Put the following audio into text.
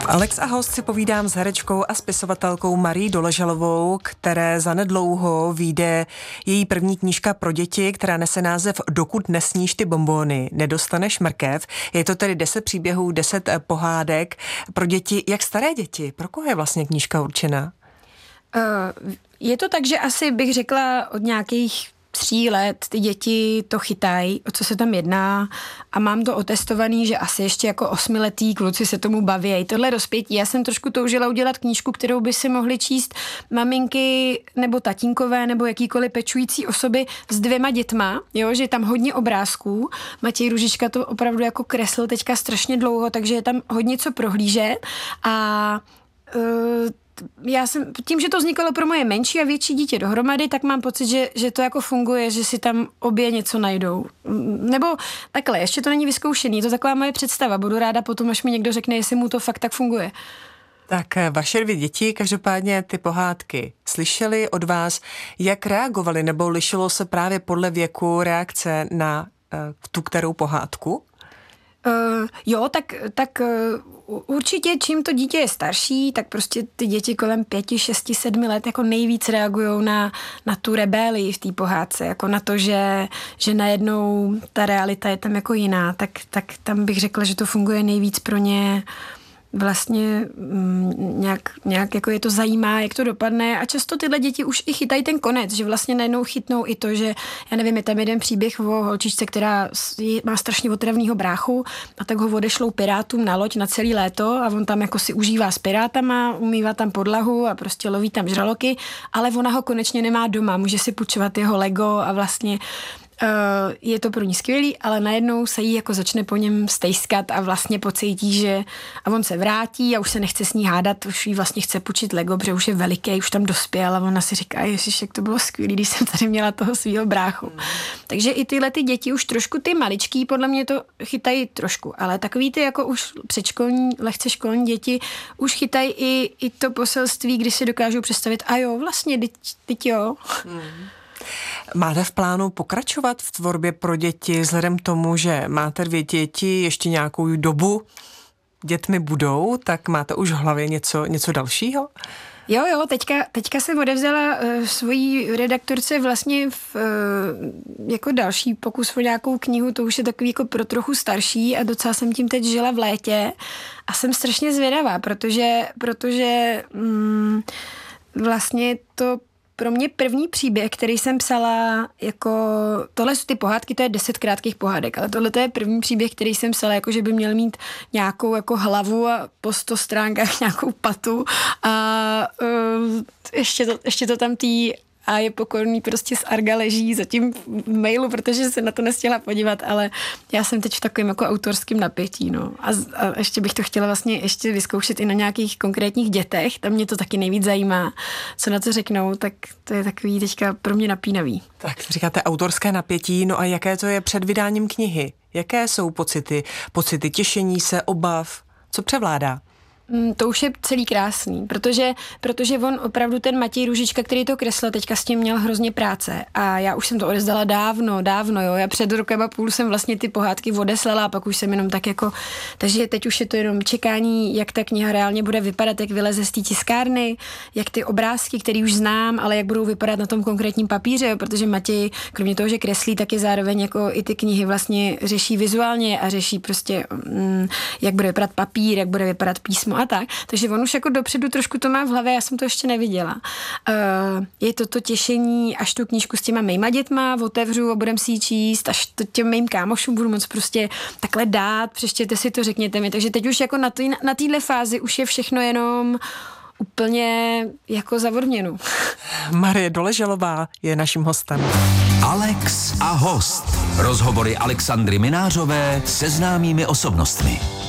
Alex a host si povídám s herečkou a spisovatelkou Marií Doležalovou, které zanedlouho vyjde její první knížka pro děti, která nese název Dokud nesníš ty bonbóny, nedostaneš mrkev. Je to tedy 10 příběhů, 10 pohádek pro děti. Jak staré děti? Pro koho je vlastně knížka určená? Je to tak, že asi bych řekla od nějakých 3 let ty děti to chytají, o co se tam jedná, a mám to otestovaný, že asi ještě jako 8letý kluci se tomu baví. Tohle rozpětí. Já jsem trošku toužila udělat knížku, kterou by si mohly číst maminky nebo tatínkové nebo jakýkoliv pečující osoby s 2 dětma, jo, že je tam hodně obrázků. Matěj Růžička to opravdu jako kreslil teďka strašně dlouho, takže je tam hodně co prohlížet a já jsem, tím, že to vznikalo pro moje menší a větší dítě dohromady, tak mám pocit, že to jako funguje, že si tam obě něco najdou. Nebo takhle, ještě to není vyzkoušený, je to taková moje představa. Budu ráda potom, až mi někdo řekne, jestli mu to fakt tak funguje. Tak vaše 2 děti každopádně ty pohádky slyšeli od vás, jak reagovali, nebo lišilo se právě podle věku reakce na tu kterou pohádku? Jo, tak určitě čím to dítě je starší, tak prostě ty děti kolem 5, 6, 7 let jako nejvíc reagujou na tu rebelii v té pohádce, jako na to, že najednou ta realita je tam jako jiná, tak tam bych řekla, že to funguje nejvíc pro ně vlastně nějak jako je to zajímá, jak to dopadne, a často tyhle děti už i chytají ten konec, že vlastně najednou chytnou i to, že já nevím, je tam jeden příběh o holčičce, která má strašně otravnýho bráchu, a tak ho odešlou pirátům na loď na celý léto a on tam jako si užívá s pirátama, umývá tam podlahu a prostě loví tam žraloky, ale ona ho konečně nemá doma, může si půjčovat jeho Lego a vlastně je to pro ní skvělý, ale najednou se jí jako začne po něm stejskat a vlastně pocítí, že a on se vrátí a už se nechce s ní hádat, už jí vlastně chce půjčit Lego, protože už je veliký, už tam dospěl, a ona si říká, ježiš, jak to bylo skvělý, když jsem tady měla toho svýho bráchu. Takže i tyhle ty děti už trošku ty maličký, podle mě to chytají trošku, ale takový ty jako už předškolní, lehce školní děti už chytají i to poselství, kdy si dokážou představit, a jo, vlastně, teď jo. Máte v plánu pokračovat v tvorbě pro děti vzhledem k tomu, že máte 2 děti, ještě nějakou dobu dětmi budou, tak máte už v hlavě něco dalšího? Jo, teďka jsem odevzala svojí redaktorce vlastně jako další pokus o nějakou knihu, to už je takový jako pro trochu starší a docela jsem tím teď žila v létě a jsem strašně zvědavá, protože vlastně to pro mě první příběh, který jsem psala, jako tohle jsou ty pohádky, to je 10 krátkých pohádek, ale tohle to je první příběh, který jsem psala, jako že by měl mít nějakou jako hlavu a po 100 stránkách nějakou patu a ještě to tam a je pokorný prostě z Arga leží zatím v mailu, protože se na to nestihla podívat, ale já jsem teď v takovém jako autorském napětí, no. A ještě bych to chtěla vlastně ještě vyzkoušet i na nějakých konkrétních dětech, tam mě to taky nejvíc zajímá, co na to řeknou, tak to je takový teďka pro mě napínavý. Tak říkáte autorské napětí, no a jaké to je před vydáním knihy? Jaké jsou pocity těšení se, obav? Co převládá? To už je celý krásný, protože on opravdu ten Matěj Růžička, který to kreslil, teďka s tím měl hrozně práce a já už jsem to odezdala dávno, jo, já před 1,5 roku jsem vlastně ty pohádky odeslala a pak už jsem jenom tak jako, takže teď už je to jenom čekání, jak ta kniha reálně bude vypadat, jak vyleze z té tiskárny, jak ty obrázky, který už znám, ale jak budou vypadat na tom konkrétním papíře, jo, protože Matěj, kromě toho, že kreslí, tak je zároveň jako i ty knihy vlastně řeší vizuálně a řeší prostě, jak bude vypadat papír, jak bude vypadat písmo a tak. Takže on už jako dopředu trošku to má v hlavě, já jsem to ještě neviděla. Je to těšení, až tu knížku s těma mýma dětma otevřu a budem si ji číst, až to těm mým kámošům budu moc prostě takhle dát, přečtěte si to, řekněte mi. Takže teď už jako na téhle fázi už je všechno jenom úplně jako za odměnu. Marie Doležalová je naším hostem. Alex a host. Rozhovory Alexandry Minářové se známými osobnostmi.